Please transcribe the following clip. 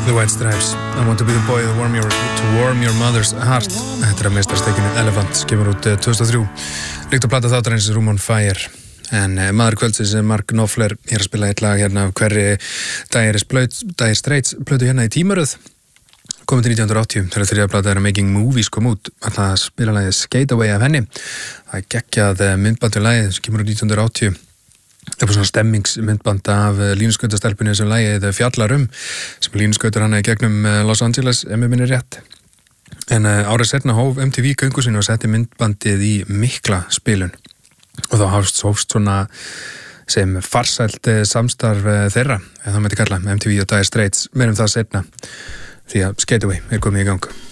The White Stripes, I want to be the boy to warm your mother's heart. Þetta meistarastekinu Elephant, kemur út 2003. Líkt á plata þáttarins Room on Fire. En maður kvöldsins Mark Knopfler að spila eitt lag hérna af hverri Dire Straits plötu hérna í tímaröð. Komið til 1980, þegar þriðja plata Making Movies kom út. Alltaf spila lagið Skate Away af henni. Það geggjað myndband við lagið sem kemur út 1980. Það er svona stemmingsmyndband af línuskautastelpunni sem lagið fjallar sem línuskautur hana í gegnum Los Angeles, ef mér minnir rétt. En árið setna hóf MTV göngu sinni og setti myndbandið í mikla spilun. Og þá hófst svona sem farsælt samstarf þeirra, ef það mætti kalla MTV og Dire Straits, meir það setna, því að Skate Away komið í gang.